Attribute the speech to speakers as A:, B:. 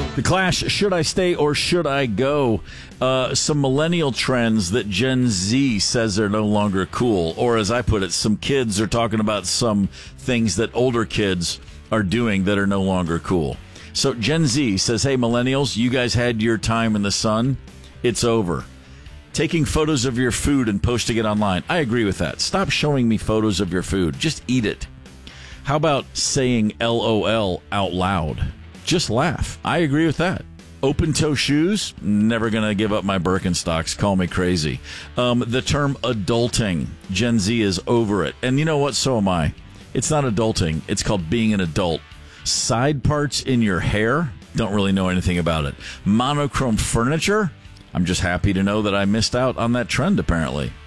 A: The Clash, should I stay or should I go? Some millennial trends that Gen Z says are no longer cool. Or as I put it, some kids are talking about some things that older kids are doing that are no longer cool. So Gen Z says, hey, millennials, you guys had your time in the sun. It's over. Taking photos of your food and posting it online. I agree with that. Stop showing me photos of your food. Just eat it. How about saying LOL out loud? Just laugh. I agree with that. Open-toe shoes? Never going to give up my Birkenstocks. Call me crazy. The term adulting. Gen Z is over it. And you know what? So am I. It's not adulting. It's called being an adult. Side parts in your hair? Don't really know anything about it. Monochrome furniture? I'm just happy to know that I missed out on that trend, apparently.